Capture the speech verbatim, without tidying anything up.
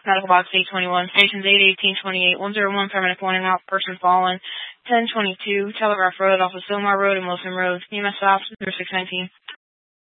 Medical box eight twenty-one, stations eight eighteen twenty-eight, one oh one, permanent pointing out, person fallen, ten twenty-two, Telegraph Road off of Silmar Road and Wilson Road, E M S off, number six nineteen.